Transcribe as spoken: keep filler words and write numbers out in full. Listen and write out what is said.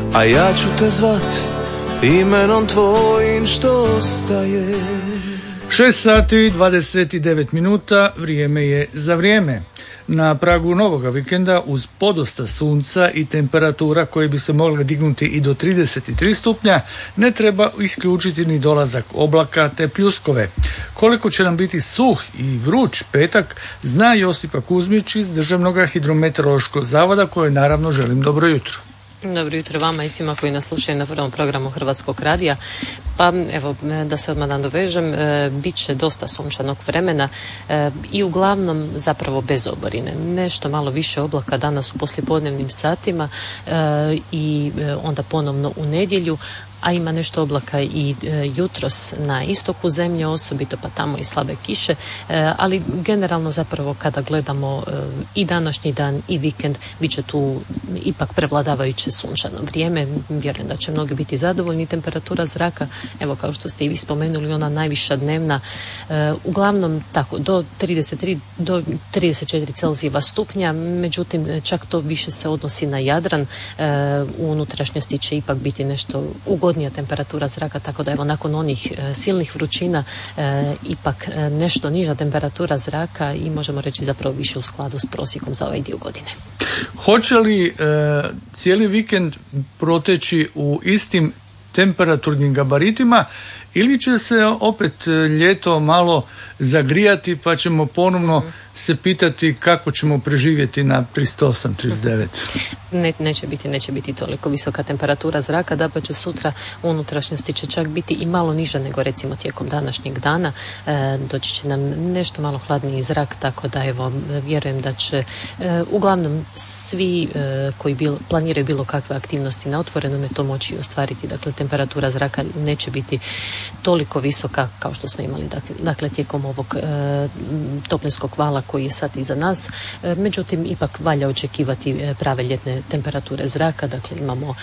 a ja ću te zvat imenom tvojim što ostaje. šest sati dvadeset devet minuta, vrijeme je za vrijeme. Na pragu novoga vikenda uz podosta sunca i temperatura koje bi se mogle dignuti i do trideset tri stupnja, ne treba isključiti ni dolazak oblaka te pljuskove. Koliko će nam biti suh i vruć petak, zna Josipa Kuzmić iz Državnog hidrometeorološkog zavoda, koje naravno želim dobro jutro. Dobro jutro vama i svima koji nas slušaju na prvom programu Hrvatskog radija. Pa evo, da se odmah nadovežem, e, bit će dosta sunčanog vremena e, i uglavnom zapravo bez oborine. Nešto malo više oblaka danas u poslijepodnevnim satima e, i e, onda ponovno u nedjelju, a ima nešto oblaka i e, jutros na istoku zemlje, osobito pa tamo i slabe kiše, e, ali generalno zapravo kada gledamo e, i današnji dan i vikend, bit će tu ipak prevladavajuće sunčano vrijeme. Vjerujem da će mnogi biti zadovoljni. Temperatura zraka, evo kao što ste i vi spomenuli, ona najviša dnevna, e, uglavnom tako do trideset tri do trideset četiri Celzijeva stupnja, međutim čak to više se odnosi na Jadran, e, u unutrašnjosti će ipak biti nešto ugodnije ugodnija temperatura zraka, tako da evo nakon onih e, silnih vrućina e, ipak e, nešto niža temperatura zraka i možemo reći zapravo više u skladu s prosjekom za ovaj dio godine. Hoće li e, cijeli vikend proteći u istim temperaturnim gabaritima ili će se opet ljeto malo zagrijati pa ćemo ponovno mm. se pitati kako ćemo preživjeti na trideset osam trideset devet? Ne, neće biti, neće biti toliko visoka temperatura zraka, da pa će sutra u unutrašnjosti će čak biti i malo niža nego recimo tijekom današnjeg dana. E, doći će nam nešto malo hladniji zrak, tako da evo vjerujem da će e, uglavnom svi e, koji bil, planiraju bilo kakve aktivnosti na otvorenome to moći ostvariti. Dakle, temperatura zraka neće biti toliko visoka kao što smo imali dakle, dakle tijekom ovog e, toplinskog vala koji je sad iza nas. E, međutim, ipak valja očekivati e, prave ljetne temperature zraka. Dakle, imamo